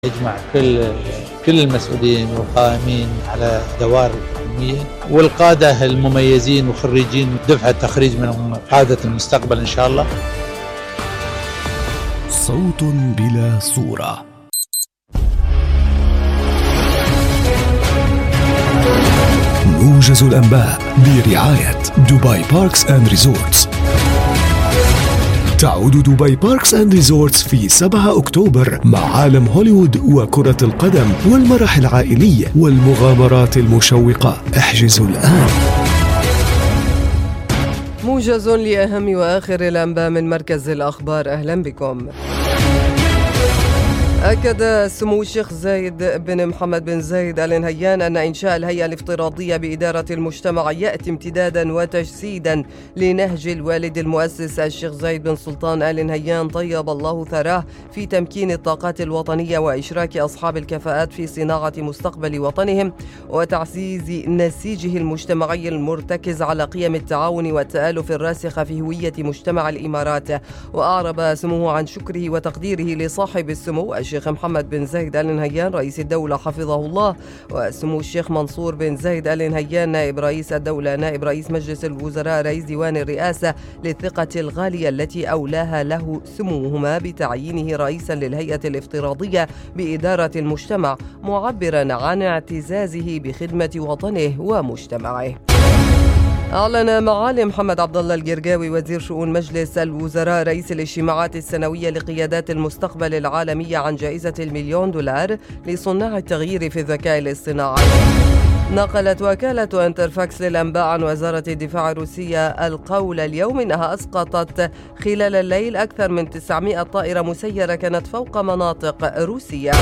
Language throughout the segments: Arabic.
يجمع كل المسؤولين والقائمين على دوائر الحكومية والقادة المميزين وخريجين دفعة تخريج من قادة المستقبل إن شاء الله. صوت بلا صورة. موجز الأنباء برعاية دبي باركس أند ريزورتس. تعود دبي باركس أند ريزورتس في 7 أكتوبر مع عالم هوليوود وكرة القدم والمرح العائلي والمغامرات المشوقة. احجزوا الآن. موجز لأهم وآخر الأنباء من مركز الأخبار. أهلا بكم. أكد سمو الشيخ زايد بن محمد بن زايد آل نهيان أن إنشاء الهيئة الافتراضية بإدارة المجتمع يأتي امتدادا وتجسيدا لنهج الوالد المؤسس الشيخ زايد بن سلطان آل نهيان طيب الله ثراه في تمكين الطاقات الوطنية وإشراك أصحاب الكفاءات في صناعة مستقبل وطنهم وتعزيز نسيجه المجتمعي المرتكز على قيم التعاون والتآلف الراسخة في هوية مجتمع الإمارات. وأعرب سموه عن شكره وتقديره لصاحب السمو الشيخ محمد بن زايد آل نهيان رئيس الدولة حفظه الله، وسمو الشيخ منصور بن زايد آل نهيان نائب رئيس الدولة نائب رئيس مجلس الوزراء رئيس ديوان الرئاسة للثقة الغالية التي أولاها له سموهما بتعيينه رئيسا للهيئة الافتراضية بإدارة المجتمع، معبرا عن اعتزازه بخدمة وطنه ومجتمعه. أعلن معالي محمد عبد الله القرقاوي وزير شؤون مجلس الوزراء رئيس الاجتماعات السنوية لقيادات المستقبل العالمية عن جائزة $1,000,000 لصناع التغيير في الذكاء الاصطناعي. نقلت وكالة انترفاكس للأنباء عن وزارة الدفاع الروسية القول اليوم إنها أسقطت خلال الليل أكثر من 900 طائرة مسيرة كانت فوق مناطق روسية.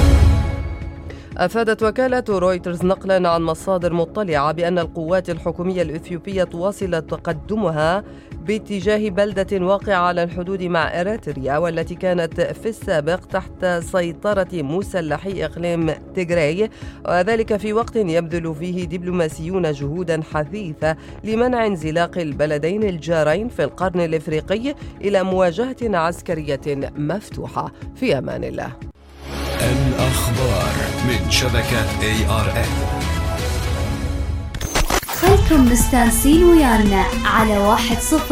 أفادت وكالة رويترز نقلا عن مصادر مطلعة بأن القوات الحكومية الإثيوبية تواصل تقدمها باتجاه بلدة واقعة على الحدود مع إريتريا والتي كانت في السابق تحت سيطرة مسلحي إقليم تيغراي، وذلك في وقت يبذل فيه دبلوماسيون جهودا حثيثة لمنع انزلاق البلدين الجارين في القرن الإفريقي إلى مواجهة عسكرية مفتوحة. في أمان الله. الأخبار من شبكة ARN. خلكم مستانسين ويانا على 1-0